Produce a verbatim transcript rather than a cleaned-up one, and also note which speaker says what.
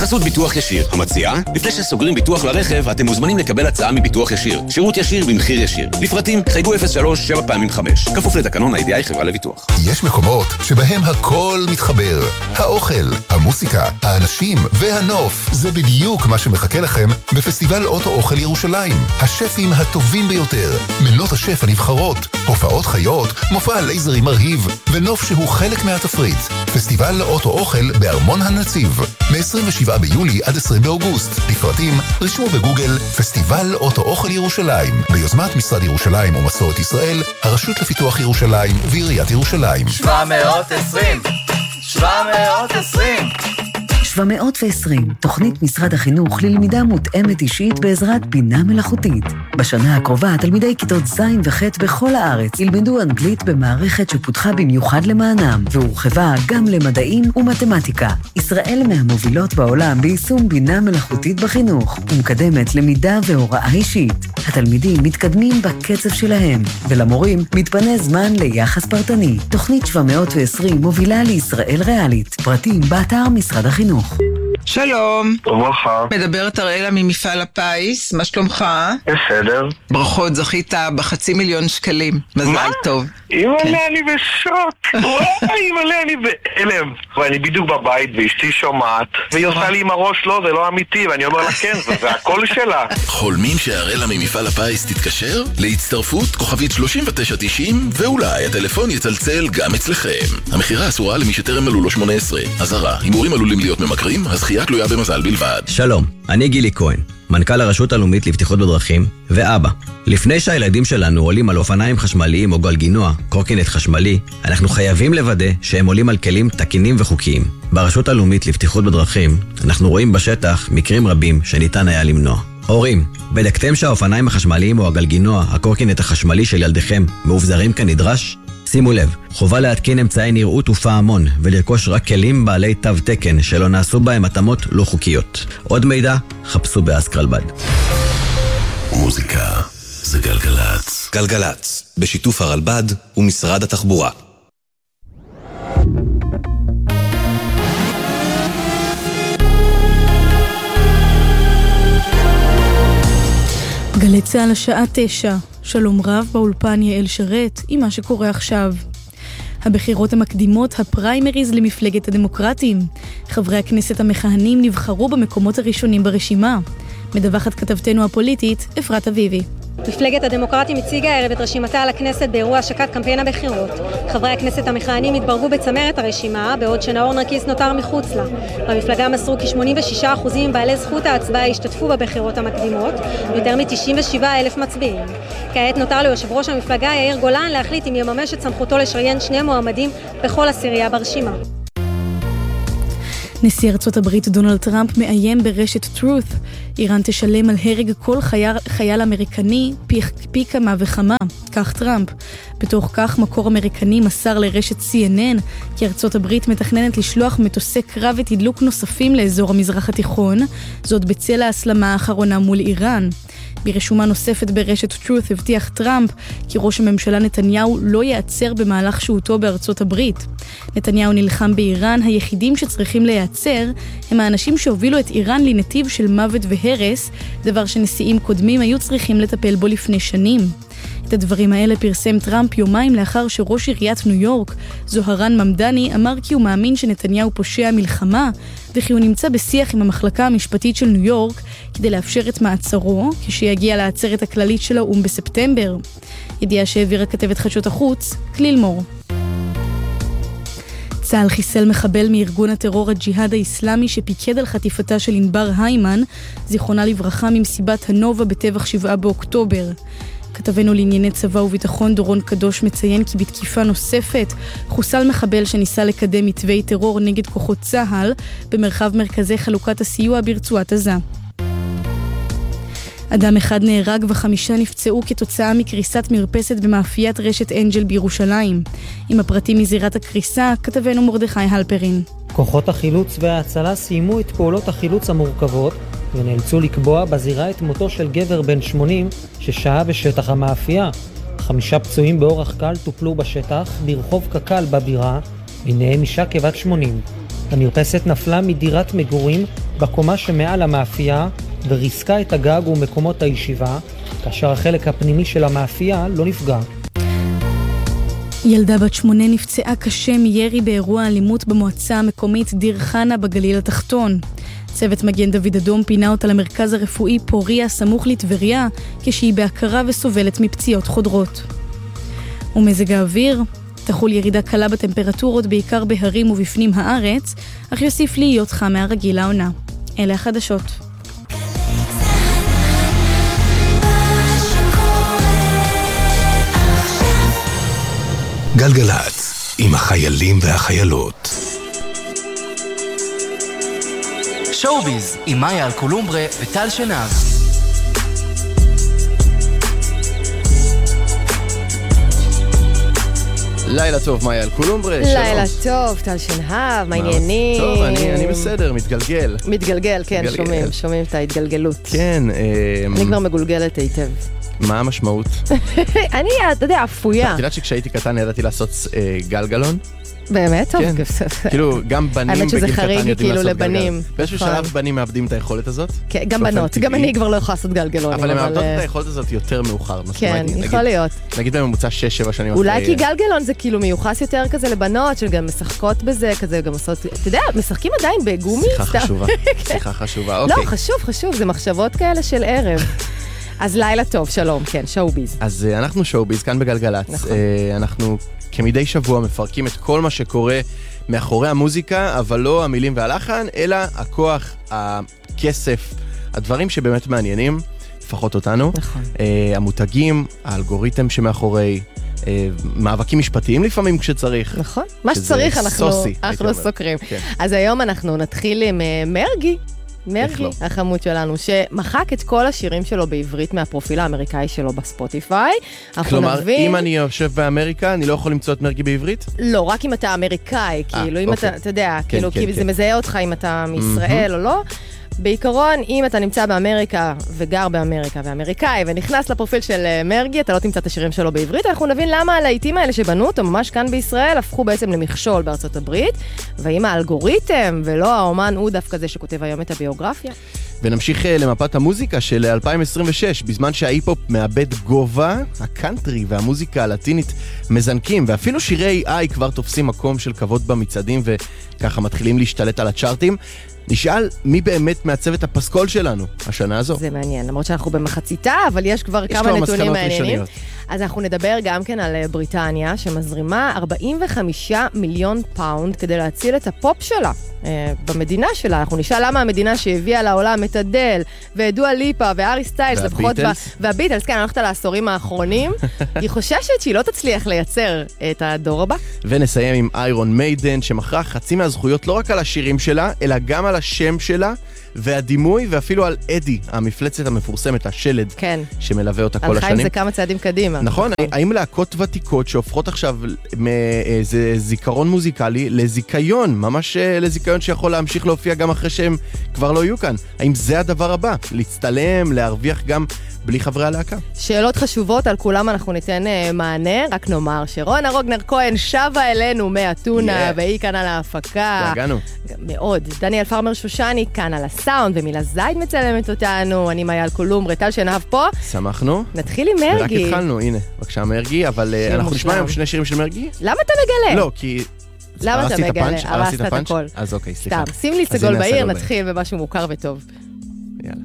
Speaker 1: חסות ביטוח ישיר, המציעה, לפני שסוגרים ביטוח לרכב, אתם מוזמנים לקבל הצעה מביטוח ישיר. שירות ישיר במחיר ישיר. לפרטים, חייגו אפס שלוש שבע פעמים חמש. כפוף לתקנון ה-איי די איי חברה לביטוח.
Speaker 2: יש מקומות שבהם הכל מתחבר. האוכל, המוסיקה, האנשים והנוף. זה בדיוק מה שמחכה לכם בפסטיבל אוטו אוכל ירושלים. השפים הטובים ביותר, מנות השף הנבחרות, הופעות חיות, מופע לייזרי מרהיב, ונוף שהוא חלק מהתפריט. פסטיבל אוטו אוכל בארמון הנציב. מ-עשרים ושבעה ביולי עד עשרים באוגוסט. לפרטים, רשמו בגוגל פסטיבל אוטו אוכל ירושלים, ביוזמת משרד ירושלים ומסורת ישראל, הרשות לפיתוח ירושלים ועיריית ירושלים.
Speaker 3: שבע מאות ועשרים שבע מאות ועשרים
Speaker 4: שבע מאות ועשרים, תוכנית משרד החינוך ללמידה מותאמת אישית בעזרת בינה מלאכותית. בשנה הקרובה, תלמידי כיתות ז' וח' בכל הארץ ילמדו אנגלית במערכת שפותחה במיוחד למענם, והורחבה גם למדעים ומתמטיקה. ישראל מהמובילות בעולם ביישום בינה מלאכותית בחינוך, ומקדמת למידה והוראה אישית. התלמידים מתקדמים בקצב שלהם, ולמורים מתפנה זמן ליחס פרטני. תוכנית שבע מאות ועשרים מובילה לישראל ריאלית. פרטים באתר משרד החינוך.
Speaker 5: שלום.
Speaker 6: וברכה.
Speaker 5: מדברת אראלה ממפעל הפיס, מה שלומך?
Speaker 6: בסדר.
Speaker 5: ברכות, זכית בחצי מיליון שקלים. מזל טוב.
Speaker 6: אימא'לה, אני בשוק. וואי, אימא'לה, אני בהלם. ואני בדיוק בבית ואשתי שומעת, והיא עושה לי עם הראש, לא, זה לא אמיתי, ואני אומר לה כן, זה הכל שלה.
Speaker 7: חולמים שאראלה ממפעל הפיס תתקשר? להצטרפות כוכבית שלושים ותשע תשעים, ואולי הטלפון יצלצל גם אצלכם. המחירה אסורה למי שטרם מלאו לו שמונה עשרה. אזהרה, הימורים עלולים להיות ממכרים, הזכייה תלויה במזל בלבד.
Speaker 8: שלום, אני גילי כהן, מנכ"ל הרשות הלאומית לבטיחות בדרכים ואבא. לפני שהילדים שלנו עולים על אופניים חשמליים או גלגינוע, קורקינט חשמלי, אנחנו חייבים לוודא שהם עולים על כלים תקינים וחוקיים. ברשות הלאומית לבטיחות בדרכים, אנחנו רואים בשטח מקרים רבים שניתן היה למנוע. הורים, בדקתם שהאופניים החשמליים או הגלגינוע, הקורקינט החשמלי של ילדיכם, מאובזרים כנדרש? שימו לב, חובה להתקין אמצעי נראות ופעמון ולרכוש רק כלים בעלי תו תקן שלא נעשו בהם התאמות לא חוקיות. עוד מידע, חפשו באסקרלבד.
Speaker 7: מוזיקה זה גלגלץ.
Speaker 9: גלגלץ, בשיתוף הרלב"ד ומשרד התחבורה.
Speaker 10: גלי צהל השעה תשע. שלום רב, באולפן יעל שרת עם מה שקורה עכשיו. הבחירות המקדימות, הפריימריז למפלגת הדמוקרטים. חברי הכנסת המכהנים נבחרו במקומות הראשונים ברשימה. מדווחת כתבתנו הפוליטית אפרת אביבי.
Speaker 11: מפלגת הדמוקרטים הציגה הערב את רשימתה לכנסת באירוע השקת קמפיין הבחירות. חברי הכנסת המכהנים התברגו בצמרת הרשימה, בעוד שנאור נרקיס נותר מחוץ לה. במפלגה מסרו כ-שמונים ושישה אחוז בעלי זכות ההצבעה השתתפו בבחירות המקדימות, יותר מ-תשעים ושבעה אלף מצביעים. כעת נותר ליושב ראש המפלגה יאיר גולן להחליט אם יממש את סמכותו לשריין שני מועמדים בכל עשירייה ברשימה.
Speaker 10: נשיא ארצות הברית דונלד טראמפ מאיים ברשת Truth. איראן תשלם על הרג כל חייל, חייל אמריקני פי, פי כמה וכמה, כך טראמפ. בתוך כך מקור אמריקני מסר לרשת סי אן אן כי ארצות הברית מתכננת לשלוח מטוסי קרב ותדלוק נוספים לאזור המזרח התיכון, זאת בצל ההסלמה האחרונה מול איראן. ברשומה נוספת ברשת Truth הבטיח טראמפ כי ראש הממשלה נתניהו לא יעצר במהלך שהותו בארצות הברית. נתניהו נלחם באיראן, היחידים שצריכים להיעצר הם האנשים שהובילו את איראן לנתיב של מוות והרס, דבר שנשיאים קודמים היו צריכים לטפל בו לפני שנים. את הדברים האלה פרסם טראמפ יומיים לאחר שראש עיריית ניו יורק, זוהרן ממדני, אמר כי הוא מאמין שנתניהו פושע מלחמה, וכי הוא נמצא בשיח עם המחלקה המשפטית של ניו יורק כדי לאפשר את מעצרו, כשיגיע לעצרת הכללית של האו"ם בספטמבר. ידיעה שהעבירה כתבת חדשות החוץ, כליל מור. צה"ל חיסל מחבל מארגון הטרור הג'יהאד האסלאמי שפיקד על חטיפתה של ענבר היימן, זיכרונה לברכה, ממסיבת הנובה בטבח שבעה באוקטובר. כתבנו לענייני צבא וביטחון דורון קדוש מציין כי בתקיפה נוספת חוסל מחבל שניסה לקדם מתווי טרור נגד כוחות צה"ל במרחב מרכזי חלוקת הסיוע ברצועת עזה. אדם אחד נהרג וחמישה נפצעו כתוצאה מקריסת מרפסת במאפיית רשת אנג'ל בירושלים. עם הפרטים מזירת הקריסה, כתבנו מרדכי הלפרין.
Speaker 12: כוחות החילוץ וההצלה סיימו את פעולות החילוץ המורכבות ונאלצו לקבוע בזירה את מותו של גבר בן שמונים ששהה בשטח המאפייה. חמישה פצועים באורח קל טופלו בשטח ברחוב קקל בבירה, ביניהם אישה כבת שמונים. המרפסת נפלה מדירת מגורים בקומה שמעל המאפייה וריסקה את הגג ומקומות הישיבה, כאשר החלק הפנימי של המאפייה לא נפגע.
Speaker 10: ילדה בת שמונה נפצעה קשה מירי באירוע אלימות במועצה המקומית דיר חנה בגליל התחתון. צוות מגן דוד אדום פינה אותה למרכז הרפואי פוריה סמוך לטבריה, כשהיא בהכרה וסובלת מפציעות חודרות. ומזג האוויר, תחול ירידה קלה בטמפרטורות בעיקר בהרים ובפנים הארץ, אך יוסיף להיות חם מהרגיל העונה. אלה החדשות.
Speaker 2: גלגלץ, עם החיילים והחיילות.
Speaker 3: שואוביז, עם מאיה אלקולומברה וטל שנהב.
Speaker 13: לילה טוב, מאיה אלקולומברה.
Speaker 14: לילה טוב, טל שנהב, מה העניינים?
Speaker 13: טוב, אני, אני בסדר, מתגלגל.
Speaker 14: מתגלגל, כן, מתגלגל. שומעים, שומעים את ההתגלגלות.
Speaker 13: כן.
Speaker 14: אני כבר מגולגלת היטב.
Speaker 13: מה המשמעות?
Speaker 14: אני, אתה יודע, אפויה.
Speaker 13: את יודעת שכשהייתי קטן ידעתי לעשות גלגלון?
Speaker 14: באמת? טוב.
Speaker 13: כאילו, גם בנים בגיל קטן יודעים לעשות
Speaker 14: גלגלון.
Speaker 13: באיזשהו שלב בנים מאבדים את היכולת הזאת?
Speaker 14: כן, גם בנות. גם אני כבר לא יכולה לעשות גלגלונים.
Speaker 13: אבל הם מאבדות את היכולת הזאת יותר מאוחר.
Speaker 14: כן, יכול להיות.
Speaker 13: נגיד בממוצע שש שבע שנים אחרי.
Speaker 14: אולי כי גלגלון זה כאילו מיוחס יותר כזה לבנות, שגם משחקות בזה, כזה גם עושות, אתה יודע, משחקים עדיין בגומי.
Speaker 13: שיחה חשובה. שיחה חשובה,
Speaker 14: לא, חשוב, חשוב, זה מחשבות כאלה של ערב. אז לילה טוב, שלום, כן, שואוביז.
Speaker 13: אז אנחנו שואוביז, כאן בגלגלץ. נכון. אנחנו כמדי שבוע מפרקים את כל מה שקורה מאחורי המוזיקה, אבל לא המילים והלחן, אלא הכוח, הכסף, הדברים שבאמת מעניינים, לפחות אותנו.
Speaker 14: נכון.
Speaker 13: המותגים, האלגוריתם שמאחורי, מאבקים משפטיים לפעמים כשצריך.
Speaker 14: נכון. מה שצריך אנחנו,
Speaker 13: סוסי,
Speaker 14: אנחנו סוקרים. כן. אז היום אנחנו נתחיל עם מרגי. מרגי, החמוד שלנו, שמחק את כל השירים שלו בעברית מהפרופיל האמריקאי שלו בספוטיפיי.
Speaker 13: כלומר, נבין... אם אני יושב באמריקה, אני לא יכול למצוא את מרגי בעברית?
Speaker 14: לא, רק אם אתה אמריקאי, כאילו, אם אתה, אתה יודע, כאילו, כי זה מזהה אותך אם אתה מישראל או לא. בעיקרון, אם אתה נמצא באמריקה וגר באמריקה ואמריקאי ונכנס לפרופיל של מרגי, אתה לא תמצא את השירים שלו בעברית, אנחנו נבין למה הלהיטים האלה שבנו אותו ממש כאן בישראל הפכו בעצם למכשול בארצות הברית, ואם האלגוריתם ולא האומן הוא דווקא זה שכותב היום את הביוגרפיה.
Speaker 13: ונמשיך למפת המוזיקה של אלפיים עשרים ושש, בזמן שההיפ-הופ מאבד גובה, הקאנטרי והמוזיקה הלטינית מזנקים, ואפילו שירי איי כבר תופסים מקום של כבוד במצעדים וככה מתחילים להשתלט על הצ'ארטים. נשאל מי באמת מעצב את הפסקול שלנו השנה הזו.
Speaker 14: זה מעניין, למרות שאנחנו במחציתה, אבל יש כבר יש כמה נתונים מעניינים. אז אנחנו נדבר גם כן על בריטניה, שמזרימה ארבעים וחמישה מיליון פאונד כדי להציל את הפופ שלה, אה, במדינה שלה. אנחנו נשאל למה המדינה שהביאה לעולם את אדל, ודואה ליפה, וארי סטיילס,
Speaker 13: והביטלס.
Speaker 14: והביטלס, כן, הלכת לעשורים האחרונים, היא חוששת שהיא לא תצליח לייצר את הדור הבא.
Speaker 13: ונסיים עם איירון מיידן, שמכרה חצי מהזכויות לא רק על השירים שלה, אלא גם על השם שלה, והדימוי, ואפילו על אדי, המפלצת המפורסמת, השלד,
Speaker 14: כן.
Speaker 13: שמלווה אותה כל השנים.
Speaker 14: על חיים זה כמה צעדים קדימה.
Speaker 13: נכון, האם להקות ותיקות שהופכות עכשיו מאיזה זיכרון מוזיקלי לזיקיון, ממש לזיקיון שיכול להמשיך להופיע גם אחרי שהם כבר לא יהיו כאן. האם זה הדבר הבא? להצטלם, להרוויח גם בלי חברי הלהקה?
Speaker 14: שאלות חשובות, על כולם אנחנו ניתן uh, מענה, רק נאמר שרונה רוגנר כהן שבה אלינו מאתונה, yeah. והיא כאן על ההפקה.
Speaker 13: דאגנו.
Speaker 14: מאוד. דניאל פרמר שושני כאן על הסאונד, ומילה זייד מצלמת אותנו, אני מאיה אלקולומברה, טל שנהב פה.
Speaker 13: שמחנו.
Speaker 14: נתחיל עם מרגי.
Speaker 13: ורק התחלנו, הנה, בבקשה מרגי, אבל uh, אנחנו נשמע היום שני שירים של מרגי.
Speaker 14: למה אתה מגלה?
Speaker 13: לא, כי...
Speaker 14: למה אתה מגלה?
Speaker 13: הרסתי את
Speaker 14: הכל.
Speaker 13: אז אוקיי, סליחה.
Speaker 14: סתם, שים לי סגול בעיר, נתחיל במשהו מוכר וטוב.